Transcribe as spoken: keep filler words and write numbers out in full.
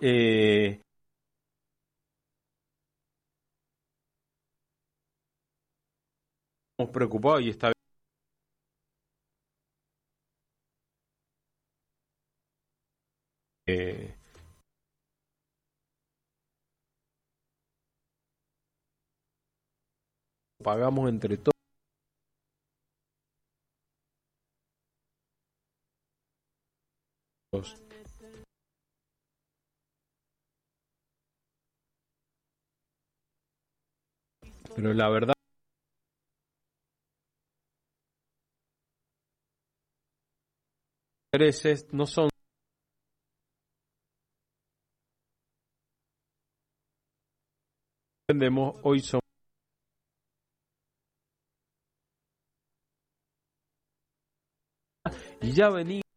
eh, estamos preocupados y está eh, pagamos entre todos. Pero la verdad intereses no son entendemos hoy son y ya venimos